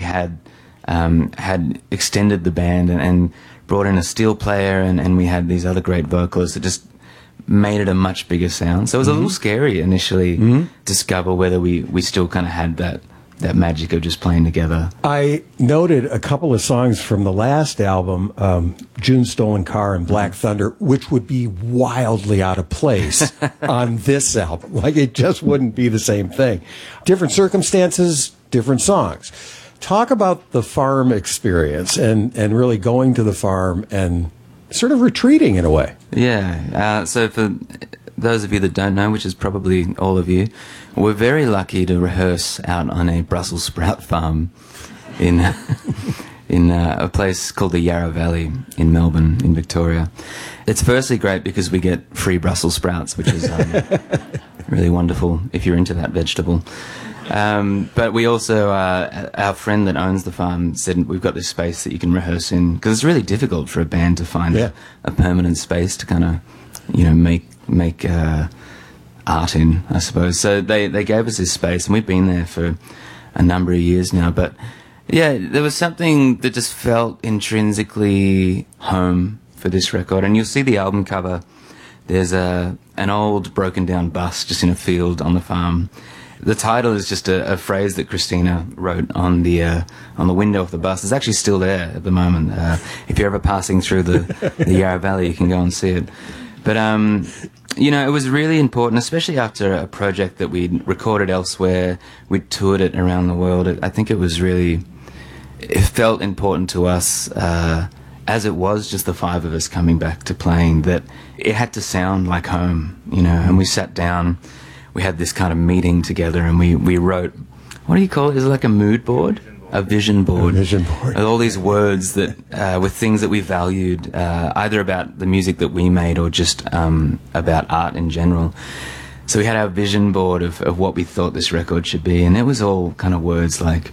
had extended the band and brought in a steel player, and we had these other great vocalists that just made it a much bigger sound. So it was a little scary initially to discover whether we still kind of had that magic of just playing together. I noted a couple of songs from the last album, June's Stolen Car and Black Thunder, which would be wildly out of place on this album. Like, it just wouldn't be the same thing. Different circumstances, different songs. Talk about the farm experience and really going to the farm and sort of retreating in a way. Yeah. So for those of you that don't know, which is probably all of you, we're very lucky to rehearse out on a Brussels sprout farm in a place called the Yarra Valley in Melbourne, in Victoria. It's firstly great because we get free Brussels sprouts, which is really wonderful if you're into that vegetable. But we also, our friend that owns the farm said, we've got this space that you can rehearse in, because it's really difficult for a band to find a permanent space to kind of, make art in, I suppose. So they gave us this space, and we've been there for a number of years now. But yeah, there was something that just felt intrinsically home for this record. And you'll see the album cover. There's an old broken down bus just in a field on the farm. The title is just a phrase that Christina wrote on the window of the bus. It's actually still there at the moment. If you're ever passing through the Yarra Valley, you can go and see it. But it was really important, especially after a project that we'd recorded elsewhere. We'd toured it around the world. I think it felt important to us, as it was just the five of us coming back to playing, that it had to sound like home, and we sat down. We had this kind of meeting together, and we wrote, what do you call it? Is it like a mood board? A vision board. A vision board. With all these words that were things that we valued, either about the music that we made or just about art in general. So we had our vision board of what we thought this record should be, and it was all kind of words like,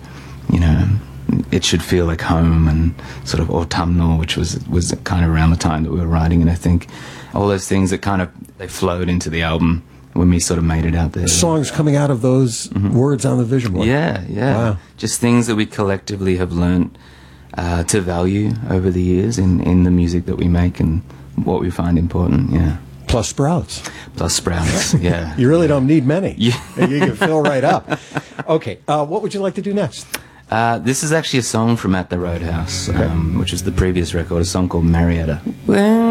it should feel like home, and sort of autumnal, which was kind of around the time that we were writing it, I think. All those things that kind of, they flowed into the album when we sort of made it out there. Songs coming out of those words on the vision board. Yeah. Wow. Just things that we collectively have learnt to value over the years in the music that we make and what we find important, Plus sprouts. Yeah. You really don't need many. Yeah. You can fill right up. Okay, what would you like to do next? This is actually a song from At the Roadhouse, which was the previous record, a song called Marietta. When